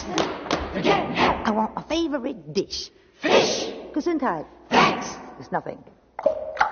Again. I want a favorite dish. Fish. Gesundheit. Thanks. It's nothing.